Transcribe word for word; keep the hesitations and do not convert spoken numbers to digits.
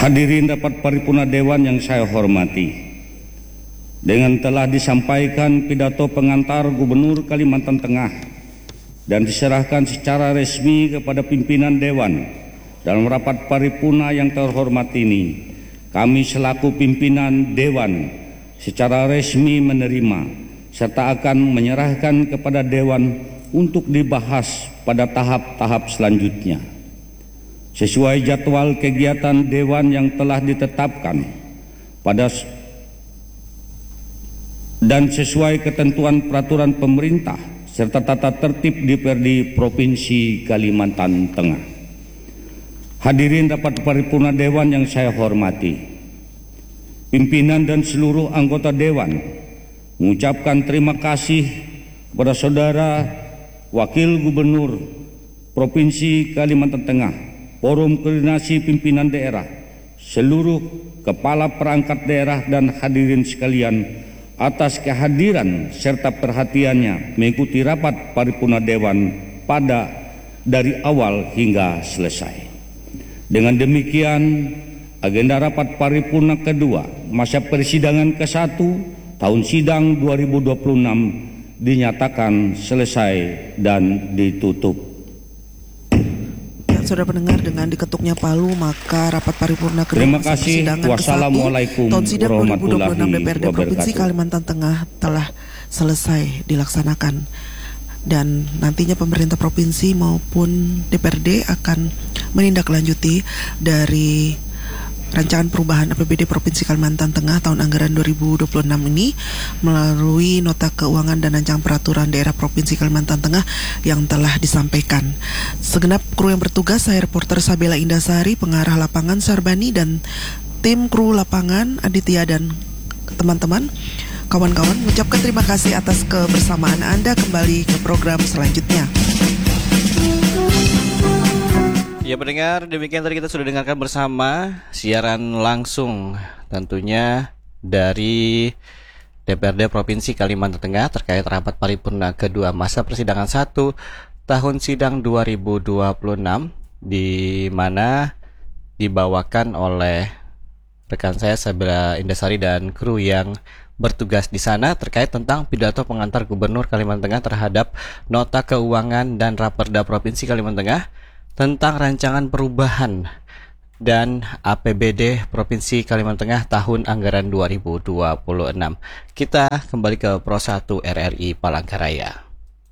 Hadirin rapat paripurna Dewan yang saya hormati, dengan telah disampaikan pidato pengantar Gubernur Kalimantan Tengah dan diserahkan secara resmi kepada pimpinan Dewan dalam rapat paripurna yang terhormat ini, kami selaku pimpinan Dewan secara resmi menerima serta akan menyerahkan kepada Dewan untuk dibahas pada tahap-tahap selanjutnya. Sesuai jadwal kegiatan Dewan yang telah ditetapkan pada dan sesuai ketentuan peraturan pemerintah serta tata tertib D P R D Provinsi Kalimantan Tengah. Hadirin rapat paripurna Dewan yang saya hormati, pimpinan dan seluruh anggota Dewan mengucapkan terima kasih kepada Saudara Wakil Gubernur Provinsi Kalimantan Tengah, Forum Koordinasi Pimpinan Daerah, seluruh kepala perangkat daerah dan hadirin sekalian atas kehadiran serta perhatiannya mengikuti rapat paripurna Dewan pada dari awal hingga selesai. Dengan demikian, agenda rapat paripurna kedua masa persidangan ke satu tahun sidang dua ribu dua puluh enam dinyatakan selesai dan ditutup. Saudara pendengar, dengan diketuknya palu maka rapat paripurna kedua Terima masa kasih. persidangan Wassalamualaikum ke satu tahun sidang dua ribu dua puluh enam D P R D Provinsi wabarakatuh. Kalimantan Tengah telah selesai dilaksanakan, dan nantinya pemerintah provinsi maupun D P R D akan menindaklanjuti dari rancangan perubahan A P B D Provinsi Kalimantan Tengah tahun anggaran dua ribu dua puluh enam ini melalui nota keuangan dan rancangan peraturan daerah Provinsi Kalimantan Tengah yang telah disampaikan. Segenap kru yang bertugas, saya reporter Sabila Indasari, pengarah lapangan Sarbani, dan tim kru lapangan Aditya dan teman-teman kawan-kawan mengucapkan terima kasih atas kebersamaan Anda. Kembali ke program selanjutnya. Ya pendengar, demikian tadi kita sudah dengarkan bersama siaran langsung tentunya dari D P R D Provinsi Kalimantan Tengah terkait rapat paripurna kedua masa persidangan satu tahun sidang dua ribu dua puluh enam, di mana dibawakan oleh rekan saya Sabila Indasari dan kru yang bertugas di sana terkait tentang pidato pengantar Gubernur Kalimantan Tengah terhadap nota keuangan dan Raperda Provinsi Kalimantan Tengah tentang rancangan perubahan dan A P B D Provinsi Kalimantan Tengah tahun anggaran dua ribu dua puluh enam. Kita kembali ke Pro satu R R I Palangkaraya.